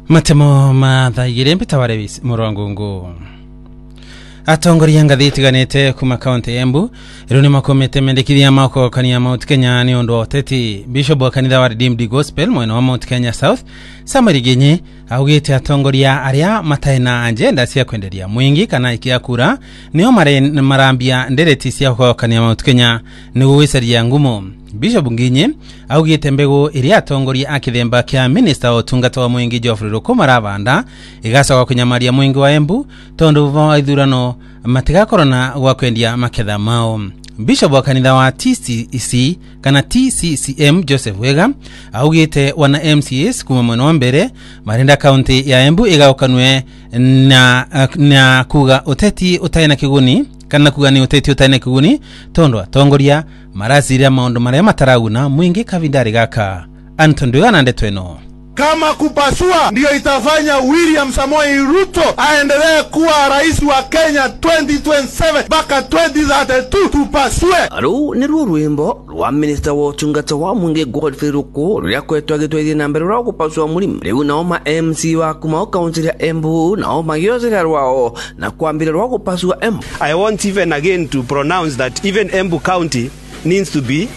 Matemo mathaigire mpitaware murongo atongoria ngathiti ganete kuma county Embu iruni makomete mendekithia mako kania Mount Kenya ni ondo teti Bishop wa kanitha wa Redeemed Gospel mwena wa Mount Kenya South Samari Ginyi augite atongoria aria mataina agenda cia kwenderia mwingi kana ikia kura nio marambia ndereti cia kania Mount Kenya ni gwiceria ngumo. Bishop Ginyi augite mbego iria atongoria akithemba kia minister wa tungata wa mwingi Geoffrey Rukumaravanda igacoka kunyamaria mwingi wa Embu tondu wa ithurano matigakorana gwa kwendia maketha mao. Bishop wa kanitha wa TCC kana TCCM Joseph Wega augite wana MCS kuma mwena wa mbere marenda county ya Embu igaukanwe na kuga uteti utaina kiguni kana kugani uteti utaina kiguni tondo atongoria marazira maondo maria mataraguna mwingi kavindari gaka Antonio Nandetweno. Kama kupasua ndio itafanya William Samoei Ruto aendelee kuwa rais wa Kenya 2027 mpaka 2032 tupasue. Aru ni rwimbo rwa minister wa tungata wa mwingi Godfrey Ruku rya kwetwa gitwethi na mbere rwa kupasua mulimi riu nao ma MC wa kuma county ya Embu nao magiyozera rwao na kwambira rwa kupasua Embu. I want even again to pronounce that even Embu County needs to be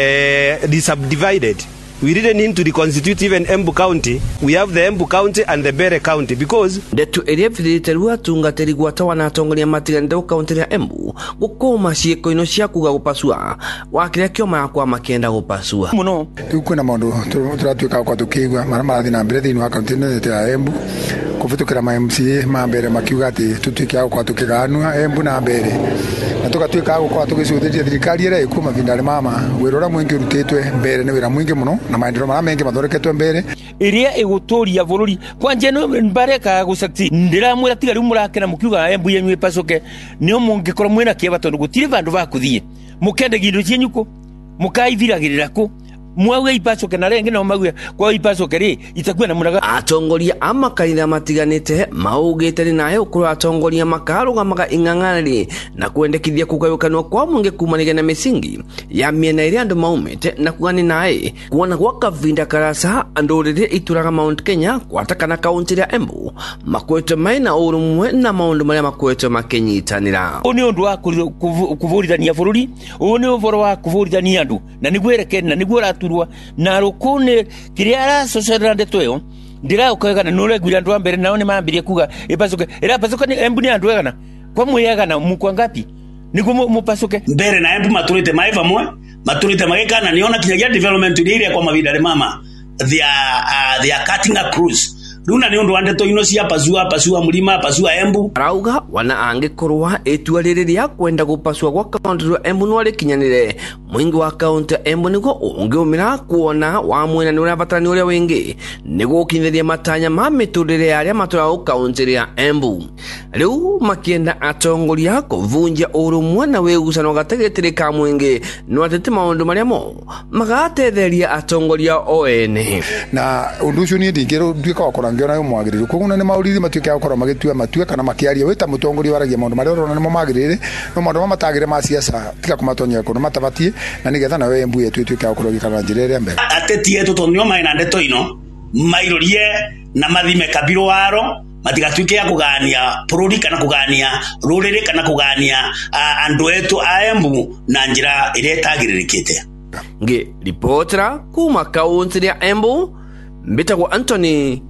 subdivided. We didn't need to reconstitute even Embu County. We have the Embu County and the Bere County because ndetu eria fiditeru atungateri gwatawa na atongoria matigande county ya Embu gukoma cieko ino cia kuga gupasua wakire kioma yakwa makenda gupasua muno tukuna maundu turatuika kwa tukigwa marathi na mbere thini wa county ya Embu kufutukira ma MCA mambere makiuga ati tutuike kwa tukiganua Embu na mbere na tukatuika kwa tukicuthiria thirikari ira ikuma vindari mama wirora mwingi rutitwe mbere ni wira mwingi muno na maendero mara mengi mathoreketwe mbere iria iguturia bururi kwanje no mbareka gusakti ndiramwira tigari murakena mukiuga Embu yenyu ipacoke nio mungikora mwina kieba tondu gutire vandu va kuthie mukende gindu cienyuko mukaithiragirira ku mwawe ipacoke na renge no magwe kwa ipacoke ri itakuwa na munaga atongoria amakanitha matiganite maugite ni nayo kura atongoria makarugamaga ing'ang'anire na kwendekithia kugayukanwa kwa mwingi kumanige na misingi ya miena iria andu maumite na kugani naye kuona gwa kavinda karasa andurire ituraga Mount Kenya kwatakana county ya Embu makwete maina urumwe na maundu maria makwete makenyitanira oni undu wa kuvurirania bururi oni uvoro wa kuvurirania andu na nigwereke na nigwera na rukune kiria ara social ndetweyo ndira ukagana nore gwira andu ambere naone maambirie kuga ipacoke ira pacoke ni Embu ni andu egana kwa muyagana mukwa ngapi niguo mupacoke mbere na Embu maturite maiva mwe maturite magekana niona kinyagia development ile kwa mavindare mama they are cutting a cruise Luna ni undu wandeto ino cia pasua mulima pasua Embu arauga wana angikorwa etua ririria kwenda gupasua gwa county ya Embu no rikinyanire mwingi wa county ya Embu nigo ungiumira kuona wa mwena ni urabatani uria wingi nigo ukinyeria matanya ma miturire aria matura county ya Embu riu makienda atongoria kuvunja urumwe na wegusano gatagetire ka mwingi no atete maundu maria mo magatetheria atongoria oene na undu ucio ni ndingiro ndwika wakora ngiona mwagirire kuguna ni mauriri matuike akora magitua matue kana makiaria wita mutongoria waragia maundu maria urona ni magirire no maundu matagire ma siasa tika kumatonya kono matabatie na nigetha nawe Embu yetu tuike akora gikana njirere mbere ateti yetu tonyo maina ndeto ino mairorie na mathime kabiro waro matigatuike ya kugania bururi kana kugania rurire kana kugania andu etu a Embu na njira iria itagiririkite nge reportera kuma county ya Embu mbitagwo Anthony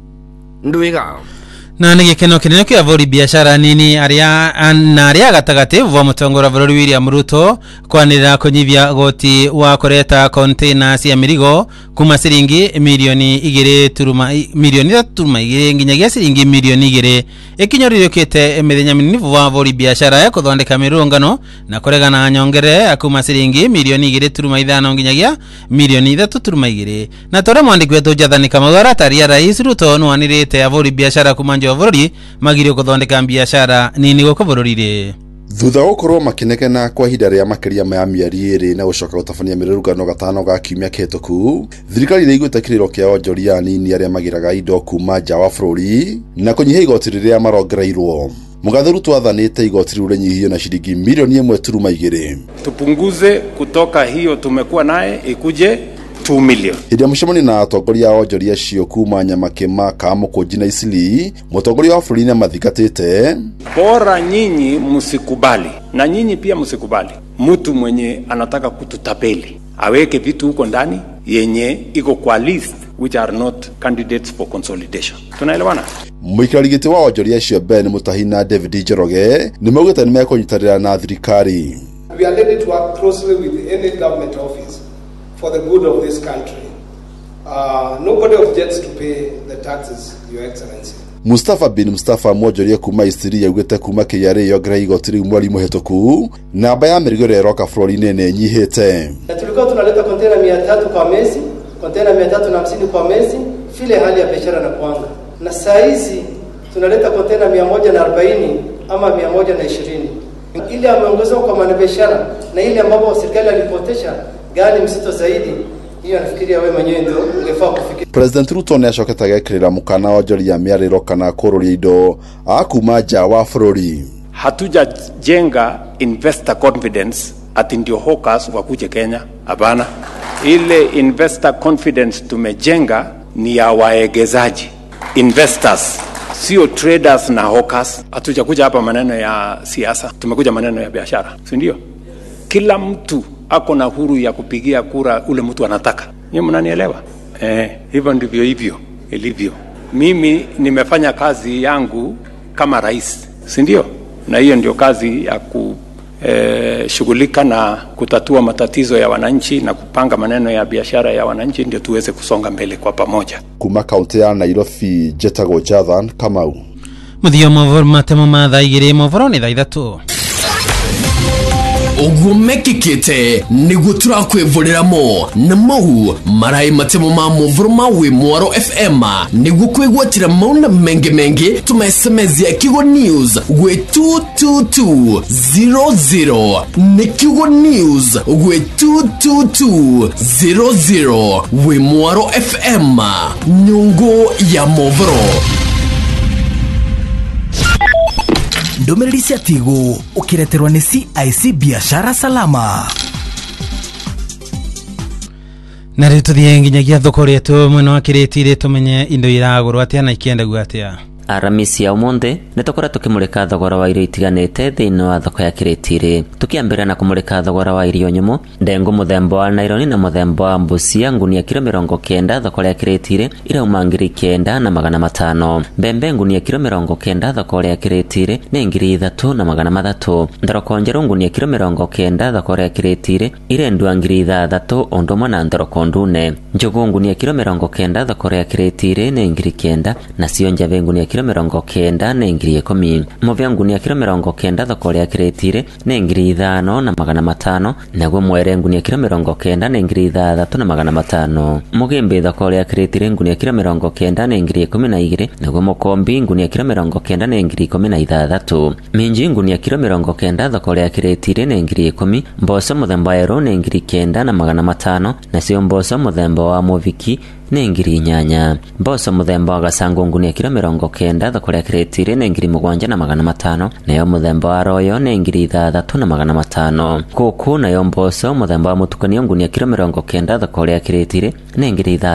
Ndwiga na nigikeno kinene kia vori biashara nini aria gatagate vwa mutongora Vururi William Ruto kwanira kunyivia goti wa koreta container cia mirigo kuma siringi milioni 2.2 nginyagia siringi milioni 2 ikinyorirukite mithenya minini vwa vori biashara ya kuthondeka mirungano na kuregana nyongere akuma siringi milioni 2.5 nginyagia milioni 3.2 na tore mwandiki wetu Jathani Kamagara taria Rais Ruto nwanirite avori biashara kuma Vururi magirio kuthondeka biashara nini goko Vururi thutha gukorwo makinegena kwa ihinda ria makiria ma mieri iri na gucoka gutabania mirurungano gatano ga kiumia kihituku thirikari ni iguite kiriro kia onjoria nini aria magiraga indo kuma nja wa bururi na kunyihia igoti riria marongereirwo Mugathe Ruto athanite igoti riu rinyihio na shilingi milioni 1.2 tupunguze kutoka hiyo tumekuwa naye ikuje 2 million. Hĩndĩ ya mũcemanio na atongoria a onjoria acio kuma Nyamakema, Kamukunji na Isili, mũtongoria wa bũrũri nĩ mathigatĩte Bora nyinyi msikubali na nyinyi pia msikubali mtu mwenye anataka kututapeli aweke vitu huko ndani yenye iko kwa list which are not candidates for consolidation. Tunaelewana? Mũikarĩri gĩtĩ wa onjoria acio Ben Mutahi na David Njoroge nĩ maugĩte nĩ mekũnyitanĩra na thirikari. We are ready to work closely with any government office for the good of this country. Nobody objects to pay the taxes, Your Excellency. Mustafa bin Mustafa mwonjoria kuma Isiri yaugĩte kuma KRA yongerera igoti rĩu mweri mũhetũku namba ya mĩrigo ĩrĩa ĩroka bũrũri-inĩ nĩ ĩnyihĩte. Tulikuwa tunaleta kontena 300 kwa mwezi, kontena 350 kwa mwezi, vile hali ya biashara na kuanga. Na saa hizi tunaleta kontena 140 ama 120. Ile ameongezwa kwa mwanabiashara na ile ambapo serikali alipotesha gani msito zaidi. Hiyo nafikiria wewe mwenyewe ndio ungefaa kufikiria. President Ruto nĩ acokete agekĩrĩra mũkana onjoria mĩarĩro kana kũrũria indo akuma nja wa bũrũri. Hatujajenga investor confidence ati ndio hawkers wakuje Kenya. Hapana. Ile investor confidence tumejenga ni ya waegezaji, investors, sio traders na hawkers. Hatujakuja hapa maneno ya siasa, tumekuja maneno ya biashara, si ndio? Kila mtu ako na huru ya kupigia kura ule mtu anataka. Nyinyi mnanielewa? Hivyo ndivyo ilivyo. Mimi nimefanya kazi yangu kama rais, si ndio? Na hiyo ndio kazi ya kushughulika na kutatua matatizo ya wananchi na kupanga maneno ya biashara ya wananchi ndio tuweze kusonga mbele kwa pamoja. Kuma kaunti ya Nairobi, Jetago Jathan Kamau. Muthio movoro matemo mathaa igĩrĩ movoro nĩ thaa ithatũ. Ogumekikite niguo turakwivurĩramo na mau marai matemo ma movoro ma wi Mwaro FM niguo kwigwatira mauna mengi tumesemezia Kigo News gwe 22200 ni Kigo News gwe 22200 wi Mwaro FM nyungu ya movoro. Ndomereri cia Tigo ukireterwa ni CIC biashara salama. Na rĩu tũthiĩ nginyagia thoko rĩtũ mwena wa Kĩrĩti tumenye indo iragũrwo atĩa na ikiendagwo atĩa. Aramisi ya umonde netokora tukimulika thogora wa irio itiganite thiini wa thoko ya Kĩrĩti tukiambira na kumulika thogora wa irio nyumu ndengu muthemba wa naironi na muthemba wa mbucia ngunia kilo 90 thoko ya Kĩrĩti ira umangiri 9,500 mbembe ngunia kilo 90 thoko ya Kĩrĩti ni 3,300 ndoroko njeru ngunia kilo 90 thoko ya Kĩrĩti irendwa 3,000 ondomwe na ndoroko ndune njugu ngunia kilo 90 thoko ya Kĩrĩti ni 9,000 na cio njave ngunia kilo 90 ni 10,000 muvya ngunia kilo 90 thoko ya Kĩrĩti ni 5,500 naguo mwere ngunia kilo 90 ni 3,500 mugimbi thoko ya Kĩrĩti ngunia kilo 90 ni 12,000 naguo mukombi ngunia kilo 90 ni 16,000 minji ngunia kilo 90 thoko ya Kĩrĩti ni 10,000 mboco muthemba ero ni 9,500 na cio mboco muthemba wa muviki ni 8,000 mboco muthemba wa gacango ngunia kilo 90 thoko ya Kĩrĩti ni 7,500 nayo muthemba wa royo ni 3,500 kuku nayo mboco muthemba wa mutukanio ngunia kilo 90 thoko ya Kĩrĩti ni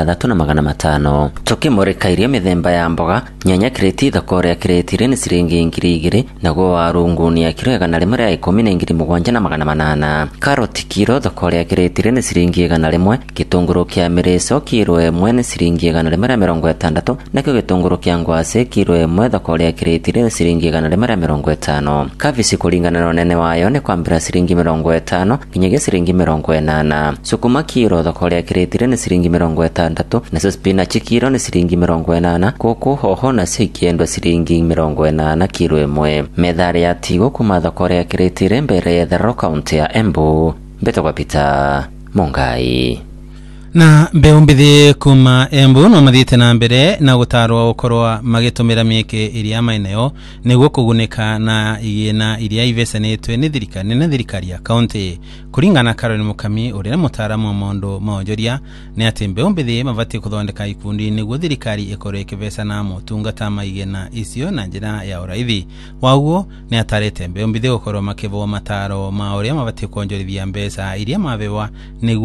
3,500 tukimurika irio mithemba ya mboga nyanya Kĩrĩti thoko ya Kĩrĩti ni ciringi 2,000 naguo waru ngunia kilo 100 ya 10 ni 7,800 karoti kilo thoko ya Kĩrĩti ni ciringi 100 gitunguru kia mirico kilo 1 ni ciringi 160 nakio gitunguru kia ngwacĩ kilo 1 thoko ya Kĩrĩti ni ciringi 150 kabici kulingana na unene wayo ni kwambira ciringi 50 nginyagia ciringi 80 sukuma kilo thoko ya Kĩrĩti ni ciringi 60 na spinach kilo ni ciringi 80 kuku hoho na cikiendwa ciringi 80 kilo 1 methari ya Tigo kuma thoko ya Kĩrĩti mbere ya Thero kaunti ya Embu Beto kwa Pita Mungai na mbeu mbithi kuma Embu no mathiĩte na mbere na gũtarwo gũkorwo magĩtũmĩra mĩeke iria mainayo nĩguo kũgunĩka na igĩna iria ivecanĩtwe nĩ thirikari ya kaunti kũringana Caroline Mukami ũrĩa nĩ mũtaaramu wa maũndũ ma wonjoria nĩ atĩ mbeu mbithi mabatiĩ gũthondeka ikundi nĩguo thirikari ĩkorwo ĩkĩvecana motungata ma igĩna icio na njĩra ya ũraithi waguo nĩ atarĩte mbeu mbithi gũkorwo makĩvwo mataro ma ũrĩa mabatiĩ kuonjorithia mbeca iria mavewa nĩguo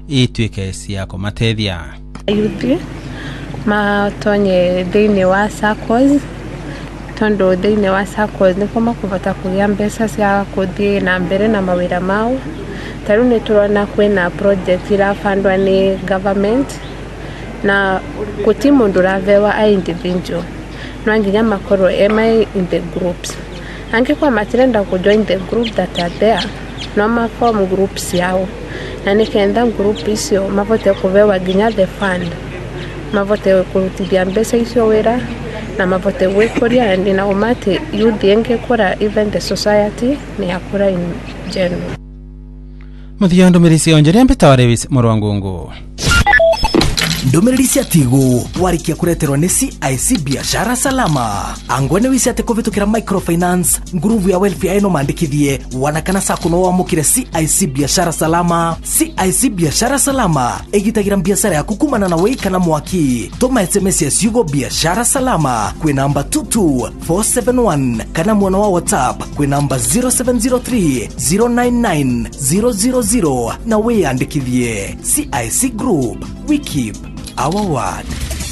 ituike cia kumatethia yuthi matonye thĩinĩ wa SACCOs tondo thĩinĩ wa SACCOs nĩ koma kũbata kũgĩa mbeca cia kũthiĩ na mbere na mawĩra mao. Tarĩu nĩ tũrona kwĩna project irafandwa nĩ government na gũtirĩ mũndũ ũravewa a individual, no nginya makorwo in the groups. Angĩkorwo matirenda kũjoin the group that are there, no maform groups yao, na nĩkenda group icio mavote kũvewa nginya the fund, mavote kũrutithia mbeca icio wĩra na mavote gwĩkũria and na umate youth ingĩkũra, even the society nĩ yakũra in general. Muthia ndumiriri cia onjeria Peter Davis Murwangungu. Ndumiriri cia tigu warikia kureterwa ni CIC Biashara Salama. Angwene wisi ate kuvitukira microfinance nguruvu ya welfare ino mandikithie wanakana sako no wamukire CIC Biashara Salama. CIC Biashara Salama egitagira biashara yaku kumana na wei kana mwaki. Toma SMS ya Yugo Biashara Salama kwe namba 22471 kana mwana wa WhatsApp kwe namba 0703 099 000 na wei andikithie. CIC Group, we keep our word.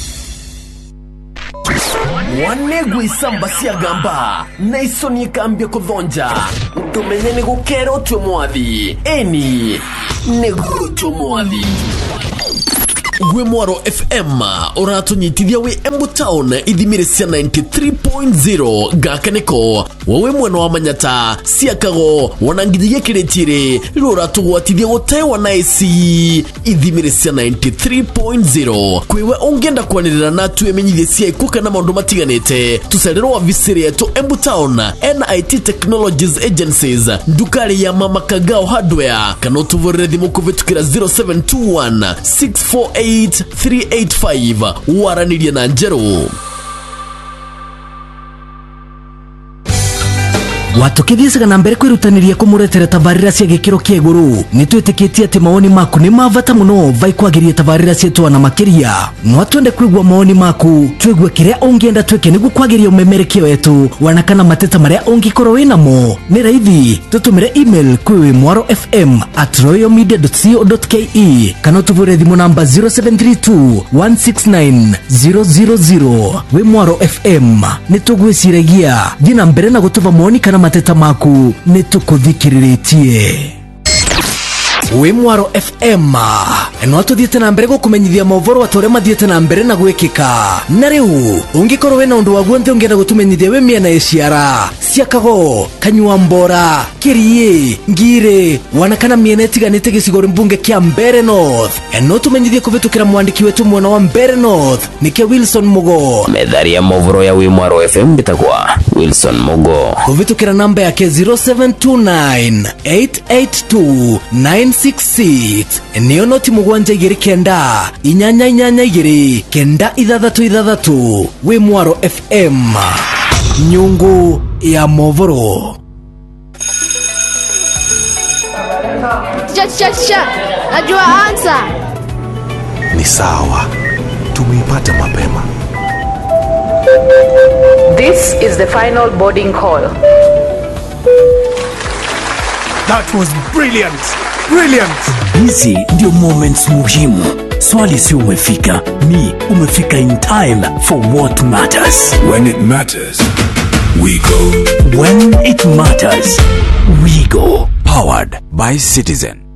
Wanegwe isamba siagamba na isoni kambia kuthonja tumenye ni gukero twe mwathi eni neguto mwathi gwe Mwaro FM uratunyitithia we Embu Town ithimire cia 93.0 gakaniko wowe mwana wa Manyata siakago wanangithia kiretire ruratugwatithia gutewa na esi ithimire cia 93.0 kwewe ungenda kwanirira na twemenyithie cia ikuka na maundu matiganite tusalero wa visiri yetu Embu Town NIT Technologies Agencies ndukari ya Mama Kagao Hardware kana tuvorere thimu kuvitukira 0721 648 385 waraniria na njero. Watukithiesaga na mbere kwirutaniria kumuretera tabarira cia gikiro kia iguru nitwitikitie ati maoni maku ni mavata muno vai kwagiria tabarira cietu na makiria no twende kwigwa maoni maku twigwe kiria ungienda tweke nigu kwagiria umemerekio wetu wanakana mateta maria ungikorwo winamo ni raithi tutumire email kwi mwarofm@royalmedia.co.ke kana tuvure thimu namba 0732 169 000 we Mwaro FM nitugwiciragia thina mbere na gutuva maoni kana mateta maku nitukuthikiritie. We Mwaro FM no tuthiete na mbere gukumenyithia mauvoro atore mathiete na mbere na gwikika na riu ungikorwo wena undu waguo nthe ungienda gutumenyithia we miena iciara ciakago kanyua mbora kirie ngire wanakana miena itiganite gicigo mbunge kia Mbere North no tumenyithie kuvitukira mwandiki wetu mwena wa Mbere North nike Wilson Mugo. Medhari ya mauvoro ya we Mwaro FM bitagwa Wilson Mugo kuvitukira namba yake 0729 882 966 niyo noti mugwanja igiri kenda inyanya inyanya igiri kenda ithathatu we Mwaro FM nyungu ya movoro. Cha najua answer ni sawa, tumeipata mapema. This is the final boarding call. That was brilliant. Brilliant. Hizi ndio moments muhimu. Swali si umefika, ni umefika in time for what matters. When it matters, we go. When it matters, we go. Powered by Citizen.